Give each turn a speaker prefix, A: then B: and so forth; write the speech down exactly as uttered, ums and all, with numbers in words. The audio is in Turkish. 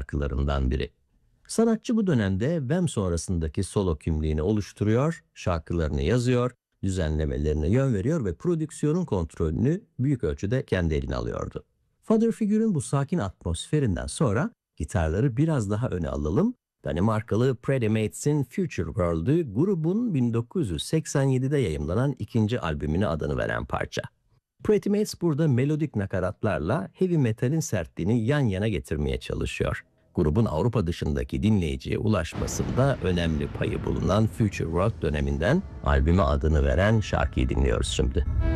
A: şarkılarından biri. Sanatçı bu dönemde Wham sonrasındaki solo kimliğini oluşturuyor, şarkılarını yazıyor, düzenlemelerine yön veriyor ve prodüksiyonun kontrolünü büyük ölçüde kendi eline alıyordu. Father Figure'ın bu sakin atmosferinden sonra gitarları biraz daha öne alalım. Danimarkalı Pretty Mates'in Future World'ü grubun bin dokuz yüz seksen yedide yayımlanan ikinci albümüne adını veren parça. Pretty Mates burada melodik nakaratlarla heavy metalin sertliğini yan yana getirmeye çalışıyor. Grubun Avrupa dışındaki dinleyiciye ulaşmasında önemli payı bulunan Future World döneminden albüme adını veren şarkıyı dinliyoruz şimdi.